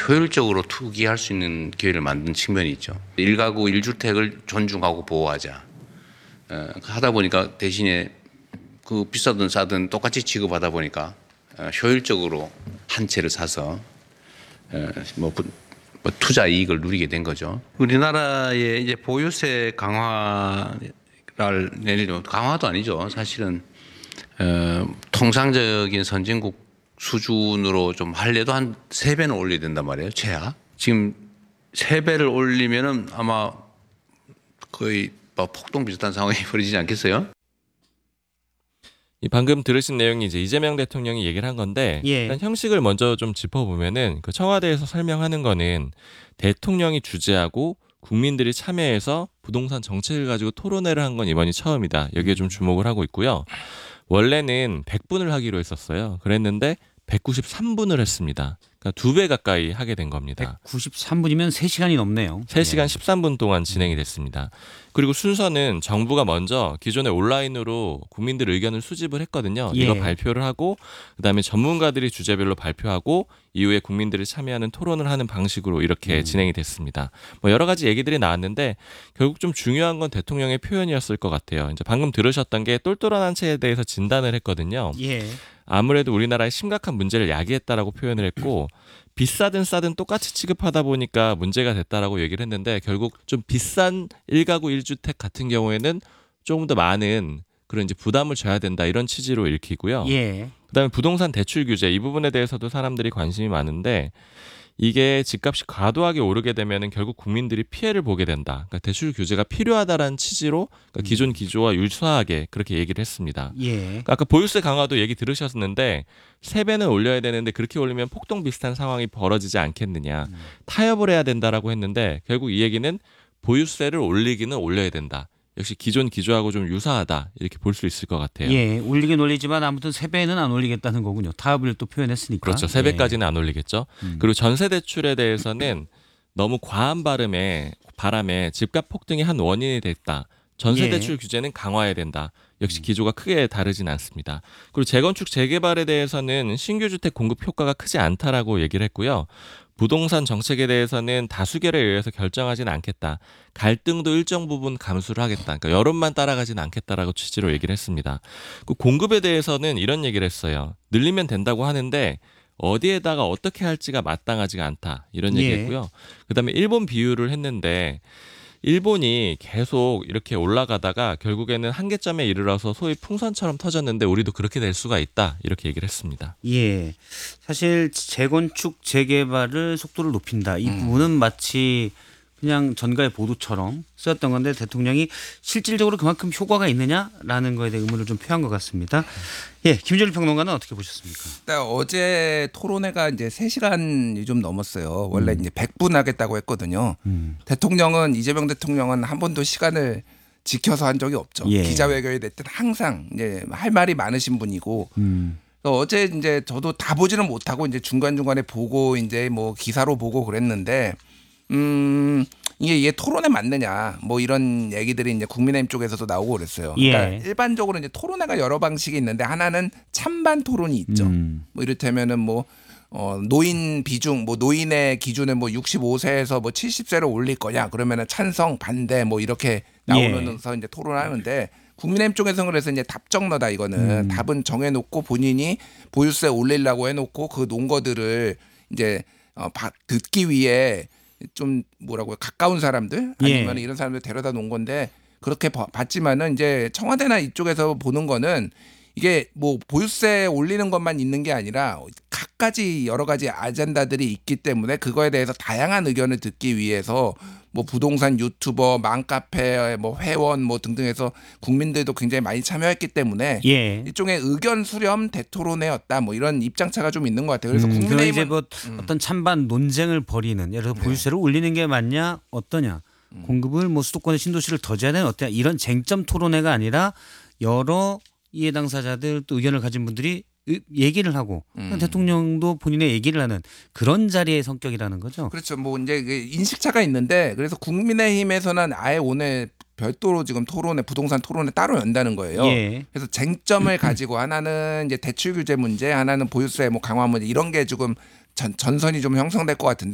효율적으로 투기할 수 있는 기회를 만든 측면이 있죠. 1가구 1주택을 존중하고 보호하자. 하다 보니까 대신에 그 비싸든 싸든 똑같이 취급하다 보니까 효율적으로 한 채를 사서 뭐 투자 이익을 누리게 된 거죠. 우리나라의 이제 보유세 강화를 내리려 강화도 아니죠. 사실은 통상적인 선진국 수준으로 좀 하려도 한 3배는 올려야 된단 말이에요. 최하. 지금 3배를 올리면은 아마 거의 폭동 비슷한 상황이 벌어지지 않겠어요? 이 방금 들으신 내용이 이제 이재명 대통령이 얘기를 한 건데 일단 형식을 먼저 좀 짚어보면은 그 청와대에서 설명하는 거는 대통령이 주재하고 국민들이 참여해서 부동산 정책을 가지고 토론회를 한 건 이번이 처음이다. 여기에 좀 주목을 하고 있고요. 원래는 100분을 하기로 했었어요. 그랬는데 193분을 했습니다. 그러니까 2배 가까이 하게 된 겁니다. 193분이면 3시간이 넘네요. 3시간 13분 동안 진행이 됐습니다. 그리고 순서는 정부가 먼저 기존에 온라인으로 국민들 의견을 수집을 했거든요. 이거 발표를 하고 그다음에 전문가들이 주제별로 발표하고 이후에 국민들이 참여하는 토론을 하는 방식으로 이렇게 진행이 됐습니다. 뭐 여러 가지 얘기들이 나왔는데 결국 좀 중요한 건 대통령의 표현이었을 것 같아요. 이제 방금 들으셨던 게 똘똘한 한 채에 대해서 진단을 했거든요. 아무래도 우리나라의 심각한 문제를 야기했다라고 표현을 했고 비싸든 싸든 똑같이 취급하다 보니까 문제가 됐다라고 얘기를 했는데 결국 좀 비싼 1가구 1주택 같은 경우에는 조금 더 많은 그런 이제 부담을 져야 된다 이런 취지로 읽히고요. 그다음에 부동산 대출 규제 이 부분에 대해서도 사람들이 관심이 많은데 이게 집값이 과도하게 오르게 되면은 결국 국민들이 피해를 보게 된다. 그러니까 대출 규제가 필요하다라는 취지로 그러니까 기존 기조와 유사하게 그렇게 얘기를 했습니다. 그러니까 아까 보유세 강화도 얘기 들으셨는데 3배는 올려야 되는데 그렇게 올리면 폭동 비슷한 상황이 벌어지지 않겠느냐. 타협을 해야 된다라고 했는데 결국 이 얘기는 보유세를 올리기는 올려야 된다. 역시 기존 기조하고 좀 유사하다 이렇게 볼 수 있을 것 같아요. 올리긴 올리지만 아무튼 3배는 안 올리겠다는 거군요. 타협을 또 표현했으니까. 그렇죠. 3배까지는 안 올리겠죠. 그리고 전세 대출에 대해서는 너무 과한 바람에 집값 폭등이 한 원인이 됐다. 전세 대출 규제는 강화해야 된다. 역시 기조가 크게 다르진 않습니다. 그리고 재건축 재개발에 대해서는 신규 주택 공급 효과가 크지 않다라고 얘기를 했고요. 부동산 정책에 대해서는 다수결에 의해서 결정하지는 않겠다. 갈등도 일정 부분 감수를 하겠다. 그러니까 여론만 따라가지는 않겠다라고 취지로 얘기를 했습니다. 그 공급에 대해서는 이런 얘기를 했어요. 늘리면 된다고 하는데 어디에다가 어떻게 할지가 마땅하지가 않다. 이런 얘기했고요. 그다음에 일본 비유를 했는데 일본이 계속 이렇게 올라가다가 결국에는 한계점에 이르러서 소위 풍선처럼 터졌는데 우리도 그렇게 될 수가 있다. 이렇게 얘기를 했습니다. 사실 재건축 재개발을 속도를 높인다. 이 부분은 마치 그냥 전가의 보도처럼 쓰였던 건데 대통령이 실질적으로 그만큼 효과가 있느냐라는 거에 대해 의문을 좀 표한 것 같습니다. 김준일 평론가는 어떻게 보셨습니까? 어제 토론회가 이제 3시간이 좀 넘었어요. 원래 이제 100분 하겠다고 했거든요. 대통령은 이재명 대통령은 한 번도 시간을 지켜서 한 적이 없죠. 기자회견이 됐든 항상 이제 할 말이 많으신 분이고. 어제 이제 저도 다 보지는 못하고 이제 중간중간에 보고 이제 뭐 기사로 보고 그랬는데 이게 토론회 맞느냐 뭐 이런 얘기들이 이제 국민의힘 쪽에서도 나오고 그랬어요. 그러니까 일반적으로 이제 토론회가 여러 방식이 있는데 하나는 찬반 토론이 있죠. 뭐 이를테면은 노인 비중 노인의 기준을 65세에서 70세로 올릴 거냐 그러면은 찬성 반대 이렇게 나오면서 이제 토론하는데 국민의힘 쪽에서는 그래서 이제 답정너다 이거는 답은 정해놓고 본인이 보유세 올리려고 해놓고 그 논거들을 이제 듣기 위해 좀 가까운 사람들 아니면 이런 사람들 데려다 놓은 건데 그렇게 봤지만은 이제 청와대나 이쪽에서 보는 거는 이게 보유세 올리는 것만 있는 게 아니라 갖가지 여러 가지 아젠다들이 있기 때문에 그거에 대해서 다양한 의견을 듣기 위해서 부동산 유튜버, 맘카페, 회원 등등해서 국민들도 굉장히 많이 참여했기 때문에 일종의 의견 수렴 대토론회였다. 이런 입장차가 좀 있는 것 같아요. 그래서 국민의힘은 이제 어떤 찬반 논쟁을 벌이는 예를 들어 보유세를 올리는 게 맞냐 어떠냐 공급을 수도권의 신도시를 더 줘야 되는 어떠냐 이런 쟁점 토론회가 아니라 여러 이해 당사자들 또 의견을 가진 분들이 얘기를 하고 대통령도 본인의 얘기를 하는 그런 자리의 성격이라는 거죠. 그렇죠. 이제 인식차가 있는데 그래서 국민의힘에서는 아예 오늘 별도로 지금 부동산 토론회 따로 연다는 거예요. 그래서 쟁점을 가지고 하나는 이제 대출 규제 문제, 하나는 보유세 강화 문제 이런 게 지금 전선이 좀 형성될 것 같은데